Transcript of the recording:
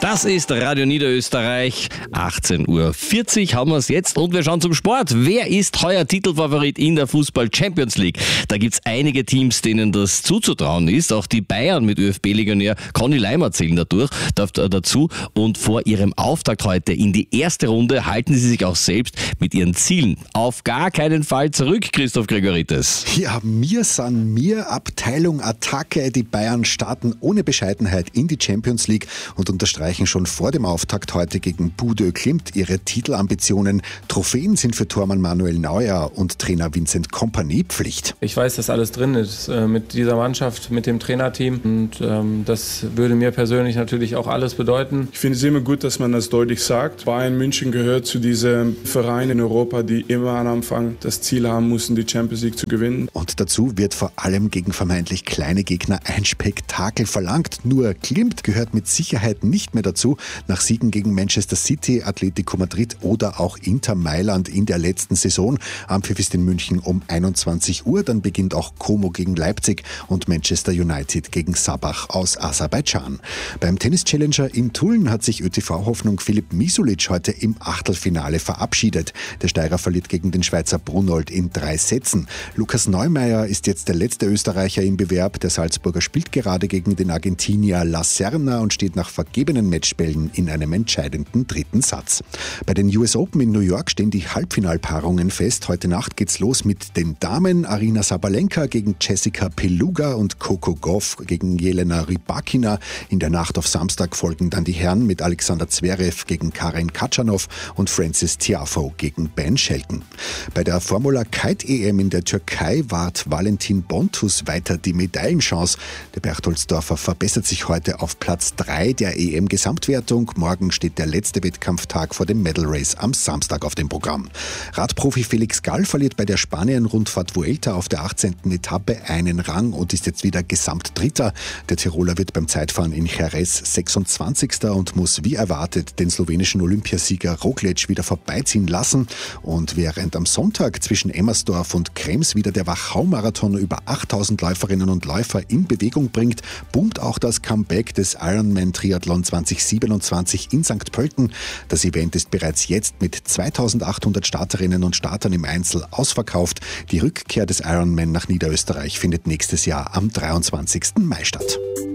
Das ist Radio Niederösterreich, 18:40 Uhr haben wir es jetzt und wir schauen zum Sport. Wer ist heuer Titelfavorit in der Fußball-Champions League? Da gibt es einige Teams, denen das zuzutrauen ist. Auch die Bayern mit ÖFB-Legionär Conny Leimer zählen dazu. Und vor ihrem Auftakt heute in die erste Runde halten sie sich auch selbst mit ihren Zielen auf gar keinen Fall zurück, Christoph Gregoritis. Ja, Abteilung Attacke. Die Bayern starten ohne Bescheidenheit in die Champions League und unterstreichen schon vor dem Auftakt heute gegen Bodø Glimt ihre Titelambitionen. Trophäen sind für Tormann Manuel Neuer und Trainer Vincent Kompany Pflicht. Ich weiß, dass alles drin ist mit dieser Mannschaft, mit dem Trainerteam und das würde mir persönlich natürlich auch alles bedeuten. Ich finde es immer gut, dass man das deutlich sagt. Bayern München gehört zu diesem Verein in Europa, die immer am Anfang das Ziel haben mussten, die Champions League zu gewinnen. Und dazu wird vor allem gegen vermeintlich kleine Gegner ein Spektakel verlangt. Nur Glimt gehört mit Sicherheit nicht mehr dazu. Nach Siegen gegen Manchester City, Atletico Madrid oder auch Inter Mailand in der letzten Saison. Anpfiff ist in München um 21 Uhr. Dann beginnt auch Como gegen Leipzig und Manchester United gegen Sabah aus Aserbaidschan. Beim Tennis-Challenger in Tulln hat sich ÖTV-Hoffnung Filip Misulic heute im Achtelfinale verabschiedet. Der Steirer verliert gegen den Schweizer Brunold in 3 Sätzen. Lukas Neumeier ist jetzt der letzte Österreicher im Bewerb. Der Salzburger spielt gerade gegen den Argentinier La Serna und steht nach vergebenen Matchbällen in einem entscheidenden dritten Satz. Bei den US Open in New York stehen die Halbfinalpaarungen fest. Heute Nacht geht's los mit den Damen. Arina Sabalenka gegen Jessica Peluga und Coco Gauff gegen Jelena Rybakina. In der Nacht auf Samstag folgen dann die Herren mit Alexander Zverev gegen Karen Khachanov und Frances Tiafoe gegen Ben Shelton. Bei der Formula Kite EM in der Türkei wahrt Valentin Bontus weiter die Medaillenchance. Der Berchtoldsdorfer verbessert sich heute auf Platz 3 der EM-Gesamtwertung. Morgen steht der letzte Wettkampftag vor dem Medal Race am Samstag auf dem Programm. Radprofi Felix Gall verliert bei der Spanien-Rundfahrt Vuelta auf der 18. Etappe einen Rang und ist jetzt wieder Gesamtdritter. Der Tiroler wird beim Zeitfahren in Jerez 26. und muss wie erwartet den slowenischen Olympiasieger Roglic wieder vorbeiziehen lassen. Und während am Sonntag zwischen Emmersdorf und Krems wieder der Wachau-Marathon über 8000 Läuferinnen und Läufer in Bewegung bringt, boomt auch das Comeback des Ironman Triathlon 2027 in St. Pölten. Das Event ist bereits jetzt mit 2800 Starterinnen und Startern im Einzel ausverkauft. Die Rückkehr des Ironman nach Niederösterreich findet nächstes Jahr am 23. Mai statt.